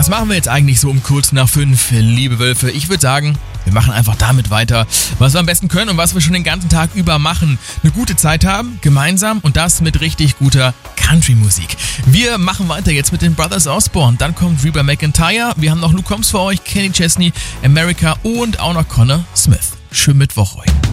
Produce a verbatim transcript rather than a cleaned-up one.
Was machen wir jetzt eigentlich so um kurz nach fünf, liebe Wölfe? Ich würde sagen, wir machen einfach damit weiter, was wir am besten können und was wir schon den ganzen Tag über machen. Eine gute Zeit haben, gemeinsam und das mit richtig guter Country-Musik. Wir machen weiter jetzt mit den Brothers Osborne. Dann kommt Reba McEntire. Wir haben noch Luke Combs für euch, Kenny Chesney, America und auch noch Connor Smith. Schönen Mittwoch euch.